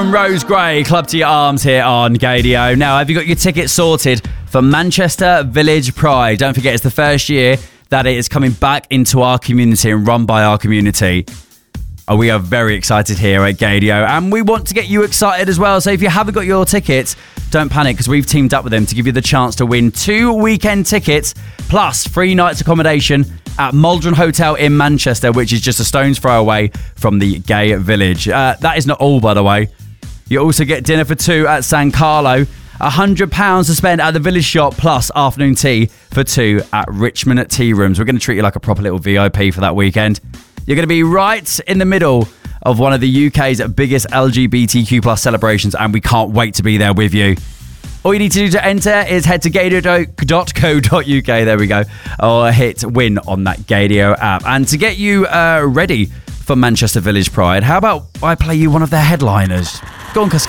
Rose Gray, Club to Your Arms here on Gadio. Now, have you got your tickets sorted for Manchester Village Pride? Don't forget, it's the first year that it is coming back into our community and run by our community. We are very excited here at Gadio, and we want to get you excited as well. So if you haven't got your tickets, don't panic, because we've teamed up with them to give you the chance to win 2 weekend tickets plus 3 nights accommodation at Maldron Hotel in Manchester, which is just a stone's throw away from the Gay Village. That is not all, by the way. You also get dinner for 2 at San Carlo, £100 to spend at the Village Shop, plus afternoon tea for 2 at Richmond Tea Rooms. We're going to treat you like a proper little VIP for that weekend. You're going to be right in the middle of one of the UK's biggest LGBTQ plus celebrations, and we can't wait to be there with you. All you need to do to enter is head to gadio.co.uk, there we go, or hit win on that Gadio app. And to get you ready for Manchester Village Pride, how about I play you one of their headliners? Go on, Cascade.